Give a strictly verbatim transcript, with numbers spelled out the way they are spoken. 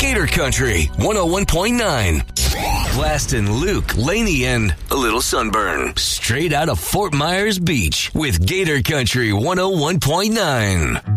Gator Country one oh one point nine. Blastin' Luke, Laney, and a little sunburn. Straight out of Fort Myers Beach with Gator Country one oh one point nine.